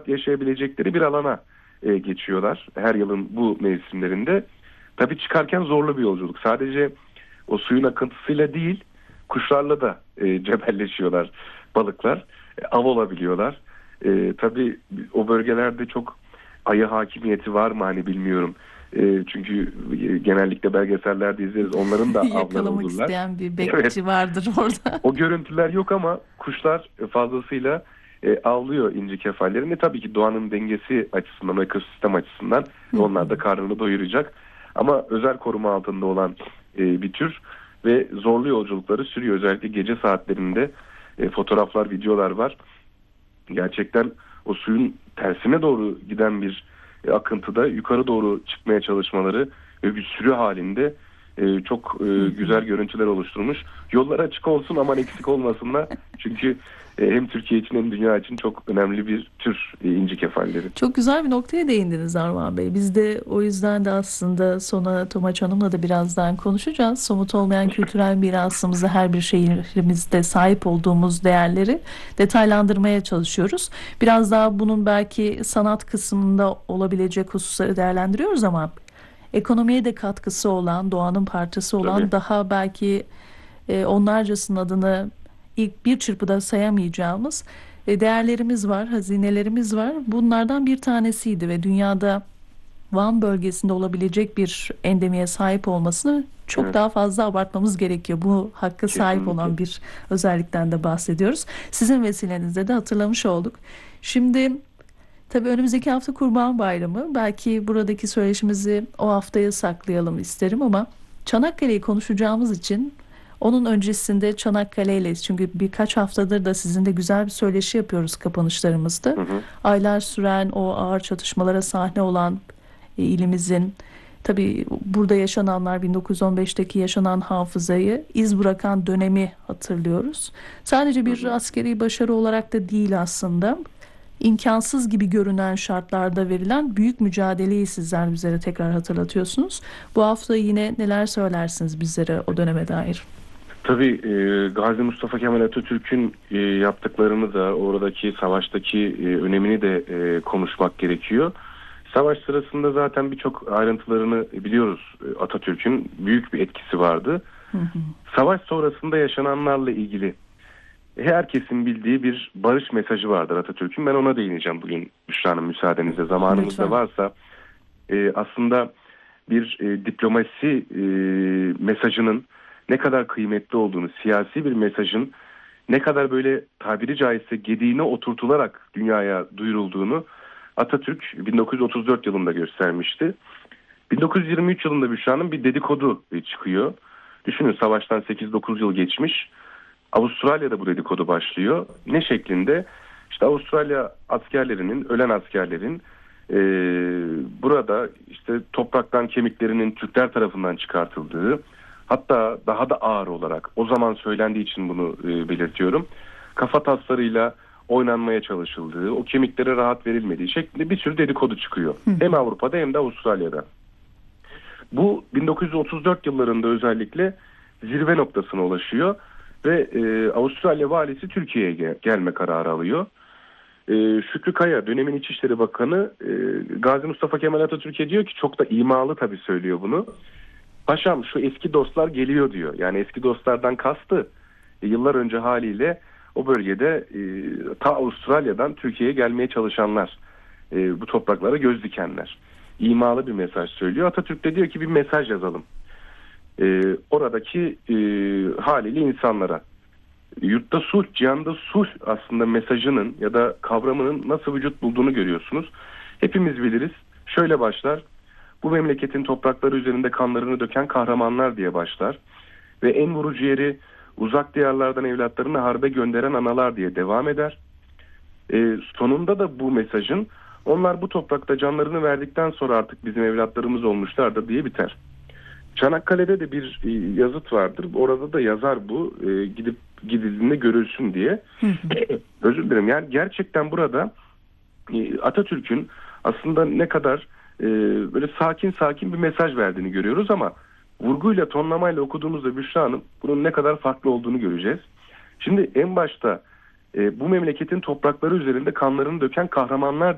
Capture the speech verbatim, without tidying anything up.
rahat yaşayabilecekleri bir alana e, geçiyorlar her yılın bu mevsimlerinde. Tabii çıkarken zorlu bir yolculuk. Sadece o suyun akıntısıyla değil, kuşlarla da e, cebelleşiyorlar balıklar. E, av olabiliyorlar. E, tabii o bölgelerde çok ayı hakimiyeti var mı hani bilmiyorum. E, çünkü e, genellikle belgesellerde izleriz. Onların da avları Yakalamak olurlar. isteyen bir Evet. bekçi vardır orada. O görüntüler yok ama kuşlar fazlasıyla e, avlıyor inci kefallerini. Tabii ki doğanın dengesi açısından, ekosistem açısından onlar da karnını doyuracak. Ama özel koruma altında olan e, bir tür ve zorlu yolculukları sürüyor. Özellikle gece saatlerinde e, fotoğraflar, videolar var. Gerçekten o suyun tersine doğru giden bir e, akıntıda yukarı doğru çıkmaya çalışmaları ve bir sürü halinde e, çok e, güzel görüntüler oluşturmuş. Yollar açık olsun, aman eksik olmasınlar. Çünkü e, hem Türkiye için hem dünya için çok önemli bir tür e, inci kefalleri. Çok güzel bir noktaya değindiniz Armağan Bey. Biz de o yüzden de aslında sonra Tomaç Hanım'la da birazdan konuşacağız. Somut olmayan kültürel mirasımızı, her bir şehrimizde sahip olduğumuz değerleri detaylandırmaya çalışıyoruz. Biraz daha bunun belki sanat kısmında olabilecek hususları değerlendiriyoruz ama ekonomiye de katkısı olan, doğanın parçası olan Tabii. daha belki e, onlarcasının adını ilk bir çırpıda sayamayacağımız e, değerlerimiz var, hazinelerimiz var. Bunlardan bir tanesiydi ve dünyada Van bölgesinde olabilecek bir endemiye sahip olmasını çok Evet, daha fazla abartmamız gerekiyor. Bu hakka sahip kesinlikle. olan bir özellikten de bahsediyoruz. Sizin vesilenizle de hatırlamış olduk. Şimdi tabii önümüzdeki hafta Kurban Bayramı. Belki buradaki söyleşimizi o haftaya saklayalım isterim ama Çanakkale'yi konuşacağımız için onun öncesinde Çanakkale'yle, çünkü birkaç haftadır da sizinle güzel bir söyleşi yapıyoruz kapanışlarımızda. Hı hı. Aylar süren o ağır çatışmalara sahne olan e, ilimizin, tabii burada yaşananlar, bin dokuz yüz on beşteki yaşanan hafızayı iz bırakan dönemi hatırlıyoruz. Sadece Hı bir hı. askeri başarı olarak da değil aslında. İmkansız gibi görünen şartlarda verilen büyük mücadeleyi sizler bizlere tekrar hatırlatıyorsunuz. Bu hafta yine neler söylersiniz bizlere o döneme dair? Tabii e, Gazi Mustafa Kemal Atatürk'ün e, yaptıklarını da oradaki savaştaki e, önemini de e, konuşmak gerekiyor. Savaş sırasında zaten birçok ayrıntılarını biliyoruz. E, Atatürk'ün büyük bir etkisi vardı. Hı hı. Savaş sonrasında yaşananlarla ilgili herkesin bildiği bir barış mesajı vardır Atatürk'ün. Ben ona değineceğim bugün Büşra Hanım, müsaadenizle. Zamanımız da Lütfen. varsa e, aslında bir e, diplomasi e, mesajının ne kadar kıymetli olduğunu, siyasi bir mesajın ne kadar böyle tabiri caizse gediğine oturtularak dünyaya duyurulduğunu Atatürk bin dokuz yüz otuz dört yılında göstermişti. bin dokuz yüz yirmi üç yılında Büşra Hanım bir dedikodu çıkıyor. Düşünün, savaştan sekiz dokuz yıl geçmiş. Avustralya'da bu dedikodu başlıyor. Ne şeklinde? İşte Avustralya askerlerinin, ölen askerlerin e, burada işte topraktan kemiklerinin Türkler tarafından çıkartıldığı, hatta daha da ağır olarak, o zaman söylendiği için bunu e, belirtiyorum, kafa taslarıyla oynanmaya çalışıldığı, o kemiklere rahat verilmediği şeklinde bir sürü dedikodu çıkıyor. Hem Avrupa'da hem de Avustralya'da. Bu bin dokuz yüz otuz dört yıllarında özellikle zirve noktasına ulaşıyor ve e, Avustralya valisi Türkiye'ye gel- gelme kararı alıyor. E, Şükrü Kaya, dönemin İçişleri Bakanı, e, Gazi Mustafa Kemal Atatürk'e diyor ki, çok da imalı tabii söylüyor bunu. Paşam, şu eski dostlar geliyor diyor. Yani eski dostlardan kastı e, yıllar önce haliyle o bölgede e, ta Avustralya'dan Türkiye'ye gelmeye çalışanlar, e, bu topraklara göz dikenler. İmalı bir mesaj söylüyor. Atatürk de diyor ki bir mesaj yazalım. E, oradaki e, haliyle insanlara. Yurtta sulh, cihanda sulh aslında mesajının ya da kavramının nasıl vücut bulduğunu görüyorsunuz. Hepimiz biliriz. Şöyle başlar. Bu memleketin toprakları üzerinde kanlarını döken kahramanlar diye başlar. Ve en vurucu yeri, uzak diyarlardan evlatlarını harbe gönderen analar diye devam eder. E, sonunda da bu mesajın, onlar bu toprakta canlarını verdikten sonra artık bizim evlatlarımız olmuşlardır diye biter. Çanakkale'de de bir e, yazıt vardır. Orada da yazar bu. E, gidip gidildiğinde görülsün diye. Özür dilerim. Yani gerçekten burada e, Atatürk'ün aslında ne kadar e, böyle sakin sakin bir mesaj verdiğini görüyoruz ama vurguyla, tonlamayla okuduğumuzda Büşra Hanım, bunun ne kadar farklı olduğunu göreceğiz. Şimdi en başta e, bu memleketin toprakları üzerinde kanlarını döken kahramanlar